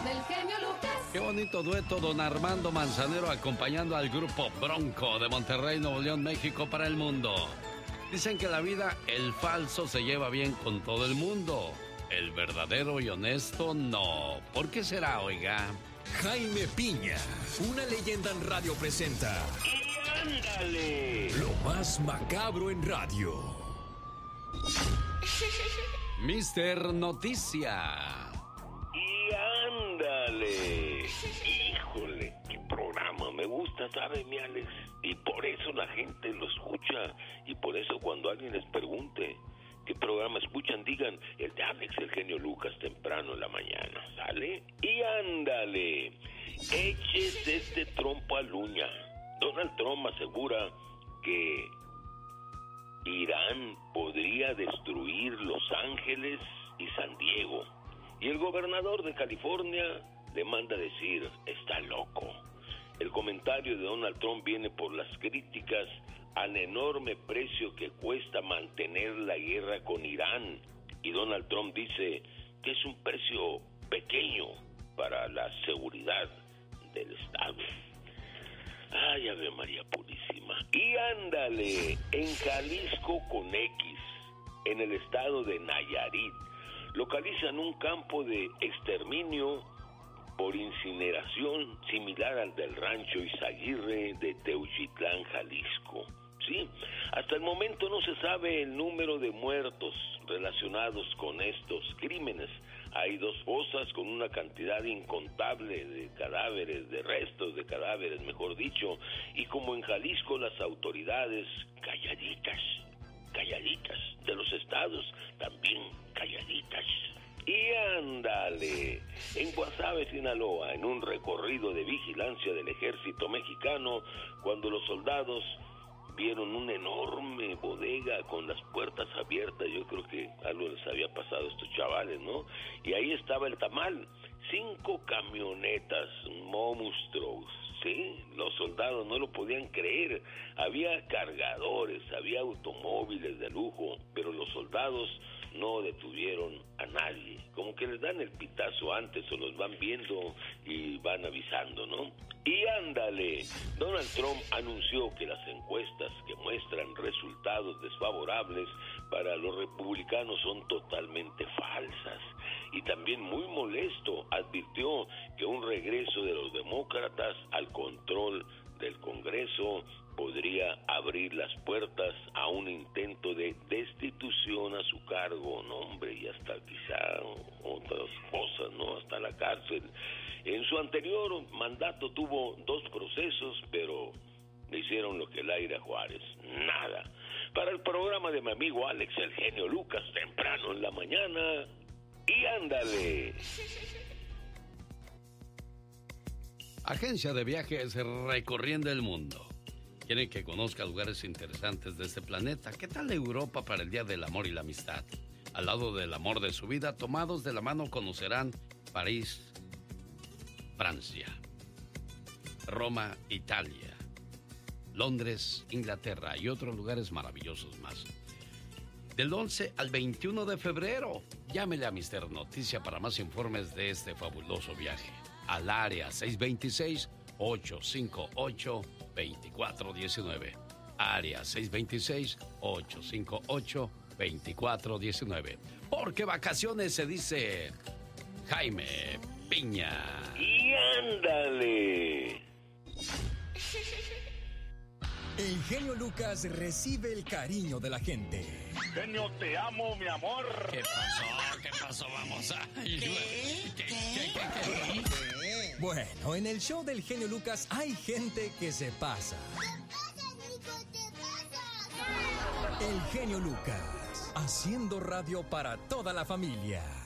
del genio Lucas. Qué bonito dueto, don Armando Manzanero acompañando al grupo Bronco de Monterrey, Nuevo León, México para el mundo. Dicen que en la vida el falso se lleva bien con todo el mundo, el verdadero y honesto no. ¿Por qué será, oiga? Jaime Piña, una leyenda en radio presenta. ¡Y ándale! Lo más macabro en radio. Mister Noticia. ¡Y ándale! Híjole, qué programa. Me gusta, ¿sabe, mi Alex? Y por eso la gente lo escucha. Y por eso cuando alguien les pregunte qué programa escuchan, digan el de Alex, el genio Lucas, temprano en la mañana, ¿sale? Y ándale, eches este trompo al uña. Donald Trump asegura que Irán podría destruir Los Ángeles y San Diego. Y el gobernador de California le manda decir, está loco. El comentario de Donald Trump viene por las críticas al enorme precio que cuesta mantener la guerra con Irán. Y Donald Trump dice que es un precio pequeño para la seguridad del Estado. Ay, Ave María Purísima. Y ándale, en Jalisco con X, en el estado de Nayarit, localizan un campo de exterminio por incineración similar al del rancho Izaguirre de Teuchitlán, Jalisco. Sí, hasta el momento no se sabe el número de muertos relacionados con estos crímenes. Hay 2 fosas con una cantidad incontable de cadáveres, de restos de cadáveres, mejor dicho, y como en Jalisco las autoridades calladitas de los estados, también calladitas. Y ándale, en Guasave, Sinaloa, en un recorrido de vigilancia del ejército mexicano, cuando los soldados vieron una enorme bodega con las puertas abiertas, yo creo que algo les había pasado a estos chavales, ¿no? Y ahí estaba el tamal, 5 camionetas, monstruos, ¿sí? Los soldados no lo podían creer, había cargadores, había automóviles de lujo, pero los soldados no detuvieron a nadie, como que les dan el pitazo antes o los van viendo y van avisando, ¿no? Y ándale, Donald Trump anunció que las encuestas que muestran resultados desfavorables para los republicanos son totalmente falsas. Y también muy molesto, advirtió que un regreso de los demócratas al control del Congreso podría abrir las puertas a un intento de destitución a su cargo, no hombre, y hasta quizá otras cosas, ¿no? Hasta la cárcel. En su anterior mandato tuvo 2 procesos, pero le hicieron lo que Laira Juárez, nada. Para el programa de mi amigo Alex, el genio Lucas, temprano en la mañana, y ándale. Agencia de viajes recorriendo el mundo. Quieren que conozca lugares interesantes de este planeta. ¿Qué tal Europa para el Día del Amor y la Amistad? Al lado del amor de su vida, tomados de la mano conocerán París, Francia, Roma, Italia, Londres, Inglaterra y otros lugares maravillosos más. Del 11 al 21 de febrero, llámele a Mister Noticia para más informes de este fabuloso viaje. Al área 626-858-2419. Área 626-858-2419. Porque vacaciones se dice Jaime Piña. Y ándale. El genio Lucas recibe el cariño de la gente. Genio, te amo, mi amor. ¿Qué pasó? ¿Qué pasó? Vamos a... ¿Qué? Bueno, en el show del genio Lucas hay gente que se pasa. El genio Lucas, haciendo radio para toda la familia.